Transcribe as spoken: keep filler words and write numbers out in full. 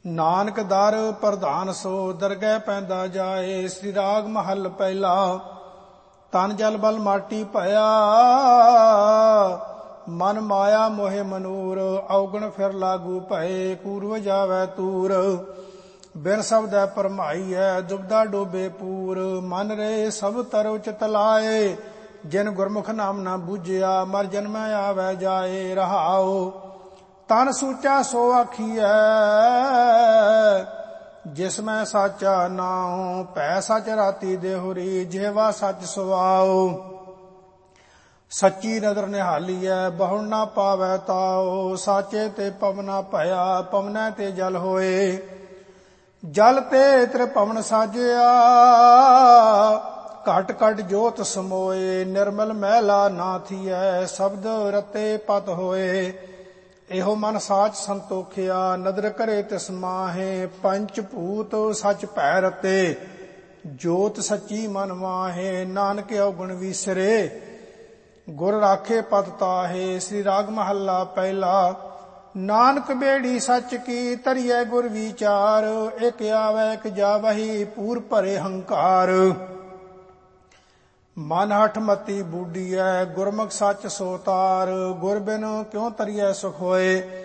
ਨਾਨਕ ਦਰ ਪ੍ਰਧਾਨ ਸੋ ਦਰਗਹਿ ਪੈਂਦਾ ਜਾਏ। ਸ੍ਰੀ ਰਾਗ ਮਹੱਲ ਪਹਿਲਾ। ਤਨ ਜਲ ਬਲ ਮਾਟੀ ਭਇਆ ਮਨ ਮਾਇਆ ਮੋਹਿ ਮਨੂਰ। ਔਗਣ ਫਿਰ ਲਾਗੂ ਭਏ ਕੂਰਵ ਜਾਵੈ ਤੂਰ। ਬਿਨ ਸ਼ਬਦੈ ਭਰਮਾਈਐ ਦੁਬਦਾ ਡੋਬੇ ਪੂਰ। ਮਨ ਰੇ ਸਭ ਤਰੁ ਚਿਤ ਲਾਏ ਜਿਨ ਗੁਰਮੁਖ ਨਾਮ ਨਾ ਬੂਝਿਆ। ਮਰ ਜਨਮੈ ਆਵੈ ਜਾਏ ਰਹਾਉ। ਤਨ ਸੂਚਾ ਸੋ ਆਖੀਐ ਜਿਸ ਮੈਂ ਸਾਚਾ ਨਾਉ। ਭੈ ਸਚ ਰਾਤੀ ਦੇਹੁਰੀ ਜਿਹਵਾ ਸਚ ਸੁਆਉ। ਸੱਚੀ ਨਦਰ ਨਿਹਾਲੀਐ ਬਹੁੜ ਨਾ ਪਾਵੈ ਤਾਉ। ਸਾਚੇ ਤੇ ਪਵਨਾ ਭਇਆ ਪਵਨੈ ਤੇ ਜਲ ਹੋਏ। ਜਲ ਤੇ ਤ੍ਰਿਪਵਨ ਸਾਜਿਆ ਘਟ ਘਟ ਜੋਤ ਸਮੋਏ। ਨਿਰਮਲ ਮਹਿਲਾ ਨਾ ਥੀਐ ਸ਼ਬਦ ਰਤੇ ਪਤ ਹੋਏ। ਇਹੋ ਮਨ ਸਾਚ ਸੰਤੋਖਿਆ ਨਦਰ ਕਰੇ ਤਿਸ ਮਾਹੇ। ਪੰਚ ਭੂਤ ਸਚ ਭੈ ਰਤੇ ਜੋਤ ਸੱਚੀ ਮਨ ਮਾਹੇ। ਨਾਨਕ ਔਗਣ ਵੀਸਰੇ ਗੁਰ ਰਾਖੇ ਪਤ ਤਾਹੇ। ਸ੍ਰੀ ਰਾਗ ਮਹੱਲਾ ਪਹਿਲਾ। ਨਾਨਕ ਬੇੜੀ ਸੱਚ ਕੀ ਧਰਿਐ ਗੁਰ ਵਿਚਾਰ। ਇਕ ਆਵੈ ਇਕ ਜਾਵਹੀ ਪੂਰ ਭਰੇ ਹੰਕਾਰ। ਮਨ ਹਠ ਮਤੀ ਬੂਡੀਐ ਗੁਰਮੁਖ ਸੱਚ ਸੋ ਤਾਰ। ਗੁਰ ਬਿਨ ਕਿਉ ਤਰੀਐ ਸੁਖ ਹੋਏ